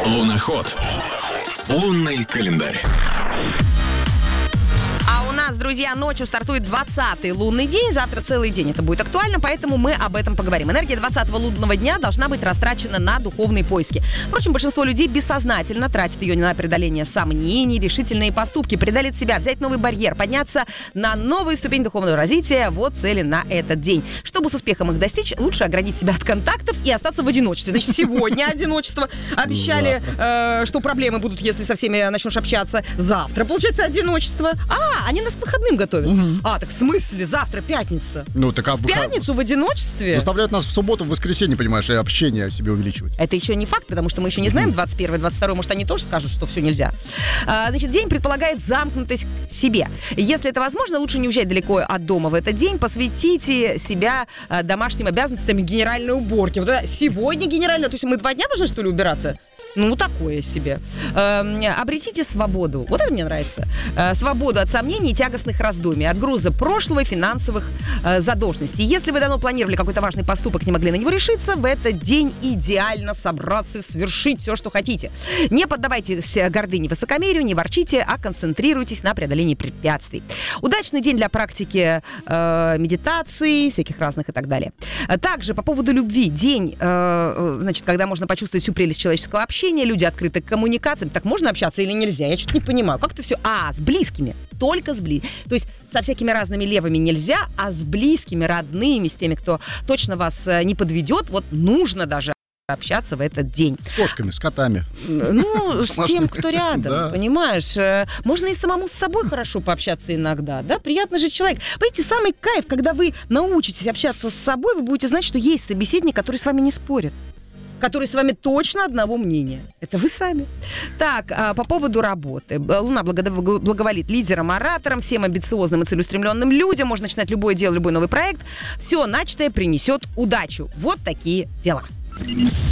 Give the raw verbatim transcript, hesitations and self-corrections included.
Луноход. Лунный календарь. Друзья, ночью стартует двадцатый лунный день. Завтра целый день это будет актуально, поэтому мы об этом поговорим. Энергия двадцатого лунного дня должна быть растрачена на духовные поиски. Впрочем, большинство людей бессознательно тратит ее на преодоление сомнений, решительные поступки, преодолеть себя, взять новый барьер, подняться на новую ступень духовного развития. Вот цели на этот день. Чтобы с успехом их достичь, лучше оградить себя от контактов и остаться в одиночестве. Значит, сегодня одиночество. Обещали, э, что проблемы будут, если со всеми начнешь общаться. Завтра, получается, одиночество. А, они нас к выходным готовят. Угу. А, так в смысле? Завтра пятница. Ну, так а в, в пятницу в одиночестве? Заставляют нас в субботу, в воскресенье, понимаешь, и общение себе увеличивать. Это еще не факт, потому что мы еще не знаем двадцать первое, двадцать второе, может, они тоже скажут, что все нельзя. А, значит, день предполагает замкнутость в себе. Если это возможно, лучше не уезжать далеко от дома в этот день. Посвятите себя а, домашним обязанностям генеральной уборки. Вот это сегодня генеральная, то есть мы два дня должны, что ли, убираться? Ну, такое себе. Э, обретите свободу. Вот это мне нравится. Э, свободу от сомнений и тягостных раздумий, от груза прошлого и финансовых э, задолженностей. Если вы давно планировали какой-то важный поступок, не могли на него решиться, в этот день идеально собраться и совершить все, что хотите. Не поддавайтесь гордыне и высокомерию, не ворчите, а концентрируйтесь на преодолении препятствий. Удачный день для практики э, медитации, всяких разных и так далее. Также по поводу любви. День, э, значит, когда можно почувствовать всю прелесть человеческого общения, люди открыты к коммуникациям. Так можно общаться или нельзя? Я что-то не понимаю. Как это все? А, с близкими. Только с близкими. То есть со всякими разными левыми нельзя, а с близкими, родными, с теми, кто точно вас не подведет, вот нужно даже общаться в этот день. С кошками, с котами. Ну, с тем, кто рядом, да. Понимаешь? Можно и самому с собой хорошо пообщаться иногда, да? Приятный же человек. Понимаете, самый кайф, когда вы научитесь общаться с собой, вы будете знать, что есть собеседник, который с вами не спорит, который с вами точно одного мнения. Это вы сами. Так, по поводу работы. Луна благоволит лидерам, ораторам, всем амбициозным и целеустремленным людям. Можно начинать любое дело, любой новый проект. Все начатое принесет удачу. Вот такие дела.